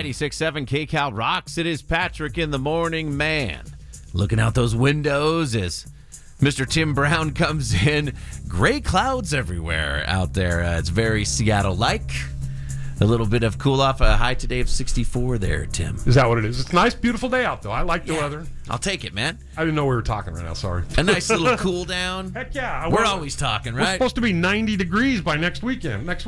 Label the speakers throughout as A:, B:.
A: 96.7 KCal rocks. It is Patrick in the morning, man. Looking out those windows as Mr. Tim Brown comes in. Gray clouds everywhere out there. It's very Seattle-like. A little bit of cool off. A high today of 64 there, Tim.
B: Is that what it is? It's a nice, beautiful day out, though. I like the weather.
A: I'll take it, man.
B: I didn't know we were talking right now. Sorry.
A: A nice little cool down.
B: Heck yeah.
A: We're always talking,
B: We're
A: right?
B: supposed to be 90 degrees by next week.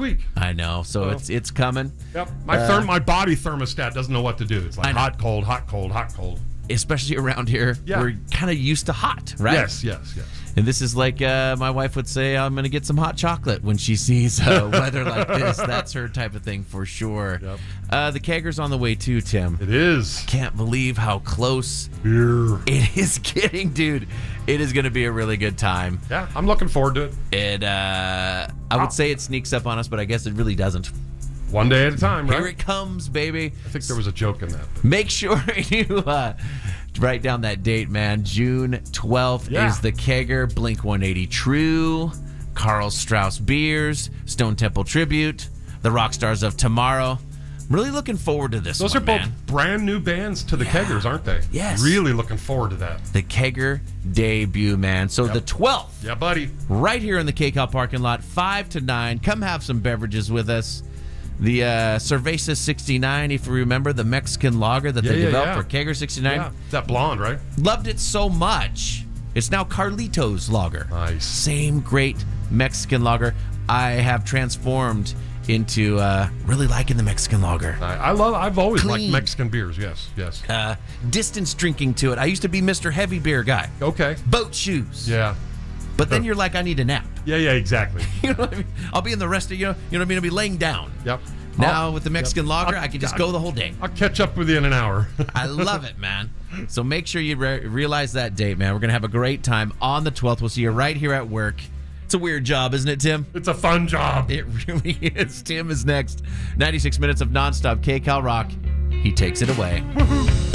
A: I know. So it's coming.
B: Yep. My body thermostat doesn't know what to do. It's like hot, cold, hot, cold, hot, cold.
A: Especially around here, we're kind of used to hot, right?
B: Yes.
A: And this is like my wife would say, I'm going to get some hot chocolate when she sees weather like this. That's her type of thing for sure. Yep. The Keger's on the way too, Tim.
B: It is.
A: Can't believe how close
B: Beer.
A: it is getting, dude. It is going to be a really good time.
B: Yeah, I'm looking forward to it.
A: I would say it sneaks up on us, but I guess it really doesn't.
B: One day at a time, right?
A: Here it comes, baby.
B: I think there was a joke in that.
A: Make sure you write down that date, man. June 12th is the Keger, Blink 180 True, Carl Strauss Beers, Stone Temple Tribute, the Rockstars of Tomorrow. I'm really looking forward to this
B: Those
A: one,
B: are both brand new bands to the Kegers, aren't they?
A: Yes.
B: Really looking forward to that.
A: The Keger debut, man. So the 12th.
B: Yeah, buddy.
A: Right here in the KCal parking lot, 5 to 9. Come have some beverages with us. The Cerveza 69, if you remember, the Mexican lager that they developed for Keger 69.
B: Yeah, that blonde, right?
A: Loved it so much. It's now Carlitos lager.
B: Nice.
A: Same great Mexican lager. I have transformed into really liking the Mexican lager.
B: I've always liked Mexican beers. Yes.
A: Distance drinking to it. I used to be Mr. Heavy Beer guy.
B: Okay.
A: Boat shoes.
B: Yeah.
A: But then you're like, I need a nap.
B: Yeah, exactly.
A: You know what I mean? I'll be in the rest of, you know what I mean? I'll be laying down.
B: Yep.
A: Now with the Mexican lager, I can just go the whole day.
B: I'll catch up with you in an hour.
A: I love it, man. So make sure you realize that date, man. We're going to have a great time on the 12th. We'll see you right here at work. It's a weird job, isn't it, Tim?
B: It's a fun job.
A: It really is. Tim is next. 96 minutes of nonstop KCal rock. He takes it away.
B: Woohoo!